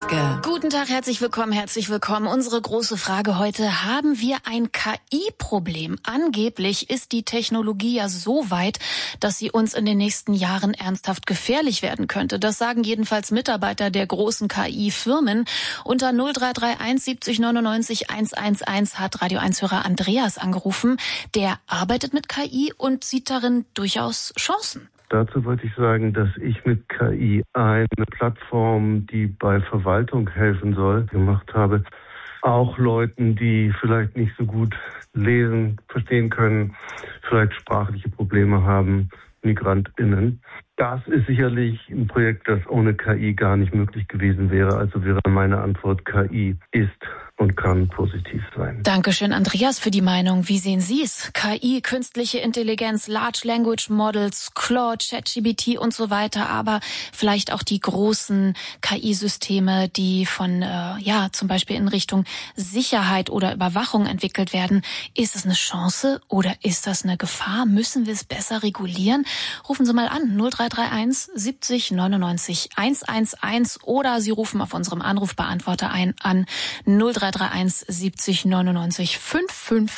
Wiebke. Guten Tag, herzlich willkommen. Unsere große Frage heute: Haben wir ein KI-Problem? Angeblich ist die Technologie ja so weit, dass sie uns in den nächsten Jahren ernsthaft gefährlich werden könnte. Das sagen jedenfalls Mitarbeiter der großen KI-Firmen. Unter 0331 70 99 111 hat Radio 1-Hörer Andreas angerufen. Der arbeitet mit KI und sieht darin durchaus Chancen. Dazu wollte ich sagen, dass ich mit KI eine Plattform, die bei Verwaltung helfen soll, gemacht habe. Auch Leuten, die vielleicht nicht so gut lesen, verstehen können, vielleicht sprachliche Probleme haben, MigrantInnen. Das ist sicherlich ein Projekt, das ohne KI gar nicht möglich gewesen wäre. Also wäre meine Antwort: KI ist und kann positiv sein. Dankeschön, Andreas, für die Meinung. Wie sehen Sie es? KI, künstliche Intelligenz, Large Language Models, Claude, ChatGPT und so weiter, aber vielleicht auch die großen KI-Systeme, die von, zum Beispiel in Richtung Sicherheit oder Überwachung entwickelt werden. Ist es eine Chance oder ist das eine Gefahr? Müssen wir es besser regulieren? Rufen Sie mal an, 0331 70 99 111 oder Sie rufen auf unserem Anrufbeantworter an 0331 70 99 55.